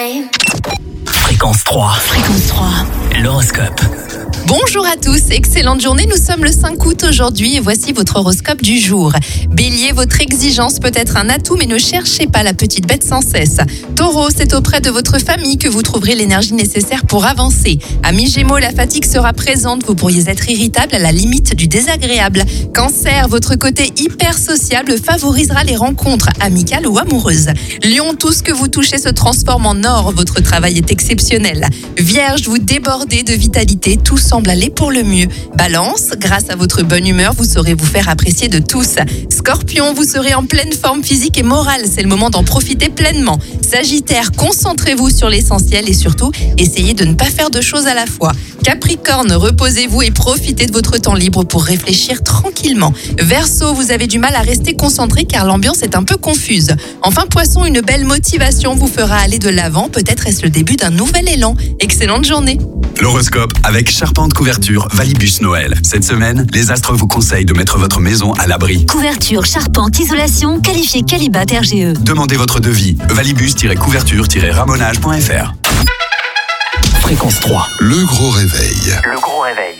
time. Fréquence 3. Fréquence 3. L'horoscope. Bonjour à tous, excellente journée, nous sommes le 5 août aujourd'hui et voici votre horoscope du jour. Bélier, votre exigence peut être un atout mais ne cherchez pas la petite bête sans cesse. Taureau, c'est auprès de votre famille que vous trouverez l'énergie nécessaire pour avancer. Amis Gémeaux, la fatigue sera présente, vous pourriez être irritable à la limite du désagréable. Cancer, votre côté hyper sociable favorisera les rencontres amicales ou amoureuses. Lion, tout ce que vous touchez se transforme en or, votre travail est exceptionnel. Vierge, vous débordez de vitalité, tout semble aller pour le mieux. Balance, grâce à votre bonne humeur, vous saurez vous faire apprécier de tous. Scorpion, vous serez en pleine forme physique et morale, c'est le moment d'en profiter pleinement. Sagittaire, concentrez-vous sur l'essentiel et surtout, essayez de ne pas faire deux choses à la fois. Capricorne, reposez-vous et profitez de votre temps libre pour réfléchir tranquillement. Verseau, vous avez du mal à rester concentré car l'ambiance est un peu confuse. Enfin Poisson, une belle motivation vous fera aller de l'avant, peut-être est-ce le début d'un nouvel élan. Excellente journée. L'horoscope avec Charpente Couverture Valibus Noël. Cette semaine, les astres vous conseillent de mettre votre maison à l'abri. Couverture, charpente, isolation, qualifié Qualibat RGE. Demandez votre devis. Valibus-couverture-ramonage.fr. Fréquence 3. Le gros réveil. Le gros réveil.